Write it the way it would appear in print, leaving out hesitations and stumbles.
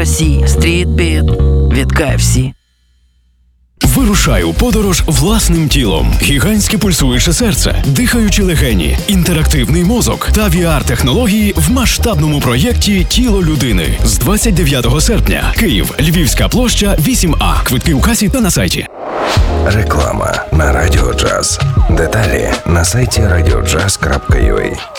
Стрітбіт від KFC. Вирушай у подорож власним тілом. Гігантське пульсуюче серце, дихаючі легені, інтерактивний мозок та VR-технології в масштабному проєкті «Тіло людини» з 29 серпня. Київ, Львівська площа, 8А. Квитки у касі та на сайті. Реклама на Радіо Джаз. Деталі на сайті radiojazz.ua.